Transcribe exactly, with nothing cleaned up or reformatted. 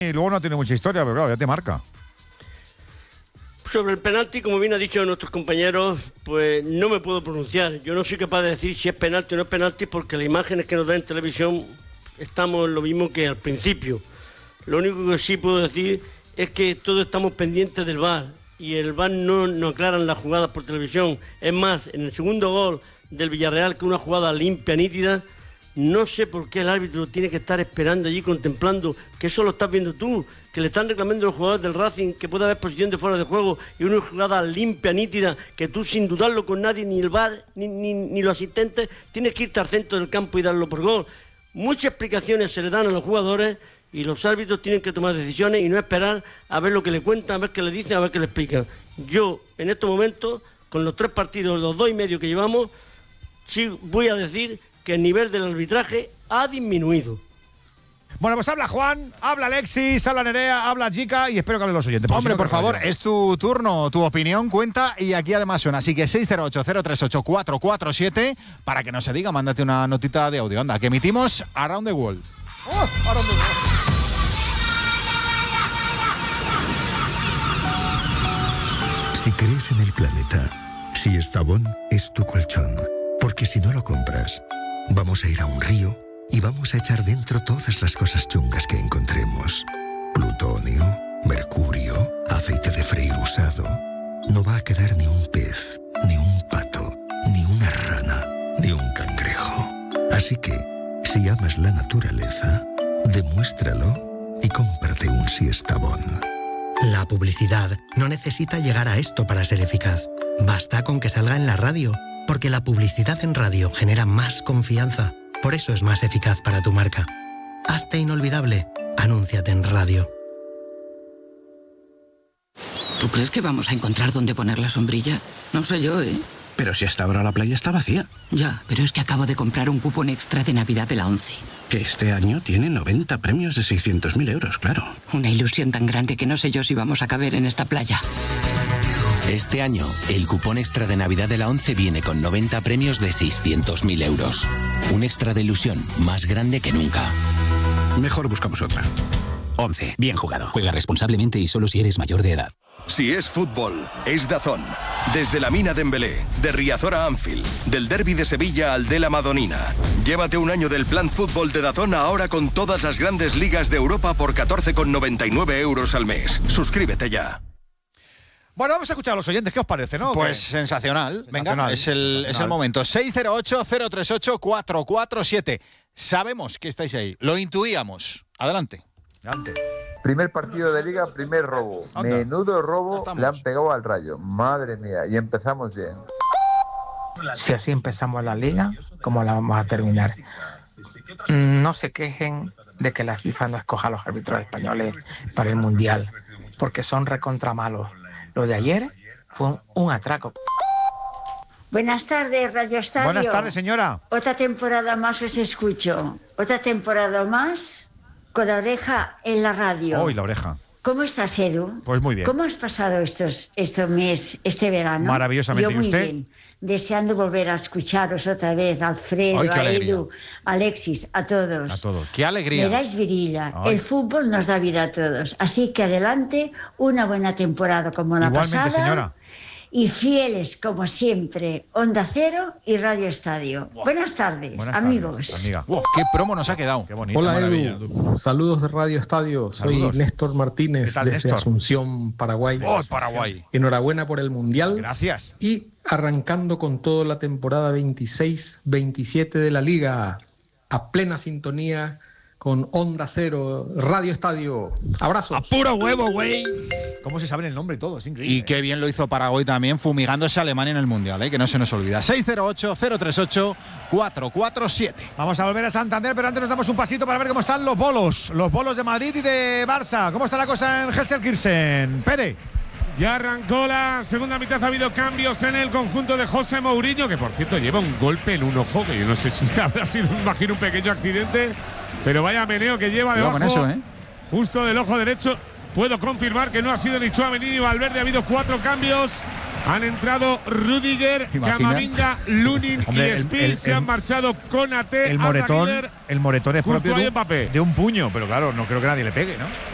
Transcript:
y luego no tiene mucha historia, pero claro, ya te marca. Sobre el penalti, como bien ha dicho nuestros compañeros, pues no me puedo pronunciar. Yo no soy capaz de decir si es penalti o no es penalti porque las imágenes que nos dan en televisión estamos en lo mismo que al principio. Lo único que sí puedo decir es que todos estamos pendientes del V A R y el V A R no nos aclaran las jugadas por televisión. Es más, en el segundo gol del Villarreal, que es una jugada limpia, nítida, no sé por qué el árbitro tiene que estar esperando allí, contemplando, que eso lo estás viendo tú, que le están reclamando a los jugadores del Racing que puede haber posición de fuera de juego y una jugada limpia, nítida, que tú sin dudarlo con nadie, ni el V A R, ni, ni, ni los asistentes, tienes que irte al centro del campo y darlo por gol. Muchas explicaciones se le dan a los jugadores y los árbitros tienen que tomar decisiones y no esperar a ver lo que le cuentan, a ver qué le dicen, a ver qué le explican. Yo, en estos momentos, con los tres partidos, los dos y medio que llevamos, sí voy a decir que el nivel del arbitraje ha disminuido. Bueno, pues habla Juan, habla Alexis, habla Nerea, habla Chica y espero que hablen los oyentes. Hombre, por favor, es tu turno, tu opinión cuenta y aquí además suena. Así que seis cero ocho, cero tres ocho, cuatro cuatro siete para que no se diga, mándate una notita de audio. Anda, que emitimos Around the World. Oh, Around the World. Si crees en el planeta, si Estavón es tu colchón, porque si no lo compras, vamos a ir a un río y vamos a echar dentro todas las cosas chungas que encontremos. Plutonio, mercurio, aceite de freír usado. No va a quedar ni un pez, ni un pato, ni una rana, ni un cangrejo. Así que, si amas la naturaleza, demuéstralo y cómprate un Siestabón. La publicidad no necesita llegar a esto para ser eficaz. Basta con que salga en la radio, porque la publicidad en radio genera más confianza. Por eso es más eficaz para tu marca. Hazte inolvidable. Anúnciate en radio. ¿Tú crees que vamos a encontrar dónde poner la sombrilla? No sé yo, ¿eh? Pero si hasta ahora la playa está vacía. Ya, pero es que acabo de comprar un cupón extra de Navidad de la ONCE. Que este año tiene noventa premios de seiscientos mil euros, claro. Una ilusión tan grande que no sé yo si vamos a caber en esta playa. Este año, el cupón extra de Navidad de la ONCE viene con noventa premios de seiscientos mil euros. Un extra de ilusión más grande que nunca. Mejor buscamos otra. ONCE. Bien jugado. Juega responsablemente y solo si eres mayor de edad. Si es fútbol, es DAZN. Desde la Mina de Embelé, de Riazor a Anfield, del Derbi de Sevilla al de la Madonina. Llévate un año del plan fútbol de DAZN ahora con todas las grandes ligas de Europa por catorce con noventa y nueve euros al mes. Suscríbete ya. Bueno, vamos a escuchar a los oyentes, ¿qué os parece, no? Pues sensacional. sensacional. Venga, es el, sensacional. Es el momento. seis cero ocho, cero tres ocho, cuatro cuatro siete. Sabemos que estáis ahí, lo intuíamos. Adelante. Adelante. Primer partido de Liga, primer robo. Anda. Menudo robo le han pegado al Rayo. Madre mía, y empezamos bien. Si así empezamos la Liga, ¿cómo la vamos a terminar? No se quejen de que la FIFA no escoja a los árbitros españoles para el Mundial, porque son recontra malos. Lo de ayer fue un, un atraco. Buenas tardes, Radio Estadio. Buenas tardes, señora. Otra temporada más os escucho. Otra temporada más con la oreja en la radio. Hoy la oreja. ¿Cómo estás, Edu? Pues muy bien. ¿Cómo has pasado estos, estos meses, este verano? Maravillosamente. Yo muy ¿Y usted? bien. Deseando volver a escucharos otra vez, Alfredo, Ay, a Edu, a Alexis, a todos. A todos. ¡Qué alegría! Me dais virilla. Ay. El fútbol nos da vida a todos. Así que adelante, una buena temporada como la Igualmente, pasada. señora. Y fieles, como siempre, Onda Cero y Radio Estadio. Wow. Buenas tardes, Buenas amigos. Tardes, amiga. Wow, ¡qué promo nos ha quedado! Qué bonito. Hola, Edu. Saludos de Radio Estadio. Saludos. Soy Néstor Martínez, ¿Qué tal, desde Néstor? Asunción, Paraguay. ¡Oh, Paraguay! Enhorabuena por el Mundial. Gracias. Y arrancando con toda la temporada veintiséis veintisiete de la Liga, a plena sintonía con Onda Cero, Radio Estadio. Abrazos. ¡A puro huevo, güey! ¿Cómo se sabe el nombre y todo? Es increíble. Y qué bien lo hizo Paraguay también, fumigándose a Alemania en el Mundial, ¿eh? Que no se nos olvida. seis cero ocho, cero tres ocho, cuatro cuatro siete. Vamos a volver a Santander, pero antes nos damos un pasito para ver cómo están los bolos. Los bolos de Madrid y de Barça. ¿Cómo está la cosa en Gelsenkirchen? Pere. Ya arrancó la segunda mitad, ha habido cambios en el conjunto de José Mourinho, que por cierto lleva un golpe en un ojo, que yo no sé si habrá sido, imagino, un pequeño accidente, pero vaya meneo que lleva debajo, con eso, ¿eh? justo del ojo derecho. Puedo confirmar que no ha sido ni Tchouaméni ni Valverde, ha habido cuatro cambios. Han entrado Rudiger, Camavinga, Lunin Hombre, y el- Spill. el- Se el- han marchado Konaté, El moretón, Arda Güler, el moretón es propio Courtois de y un, Mbappé. de un puño, pero claro, no creo que nadie le pegue, ¿no?